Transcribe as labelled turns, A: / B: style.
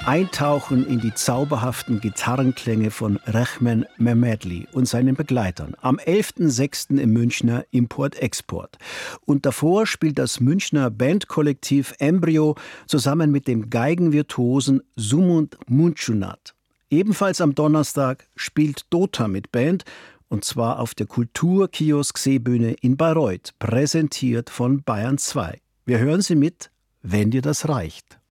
A: eintauchen in die zauberhaften Gitarrenklänge von Rehmen Mehmedli und seinen Begleitern. Am 11.06. im Münchner Import-Export. Und davor spielt das Münchner Bandkollektiv Embryo zusammen mit dem Geigenvirtuosen Sumund Munchunat. Ebenfalls am Donnerstag spielt Dota mit Band, und zwar auf der Kulturkiosk-Seebühne in Bayreuth, präsentiert von Bayern 2. Wir hören sie mit »Wenn dir das reicht«.